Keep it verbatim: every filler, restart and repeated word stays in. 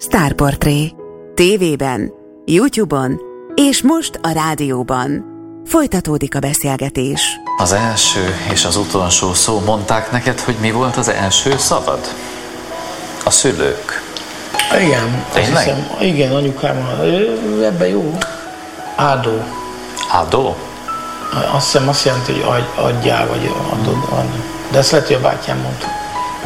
Sztárportré. Tévében, YouTube-on és most a rádióban. Folytatódik a beszélgetés. Az első és az utolsó szó. Mondták neked, hogy mi volt az első szavad? A szülők. Igen, azt hiszem, igen, anyukám, ebben jó. Ádó. Ádó? Azt hiszem azt jelenti, hogy adjál, vagy adod. De ezt lehet, hogy a bátyám mondta.